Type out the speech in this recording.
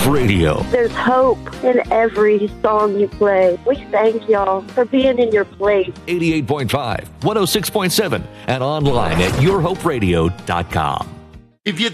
Radio. There's hope in every song you play. We thank y'all for being in your place. 88.5, 106.7, and online at yourhoperadio.com. If you